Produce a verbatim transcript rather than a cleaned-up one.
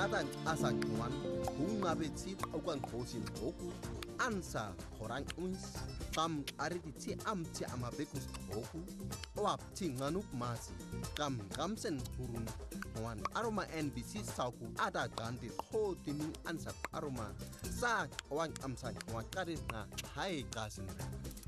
Tata asa kwan hungabetsi okwangosi ngoku ansa khorang uns kam arititsi amtsi amabekus ngoku wapti nganuk masi kam kamsen hurun wan aroma N B C sauku ada ganti khotiming ansa aroma sa wan amsa wan karis na hai gasin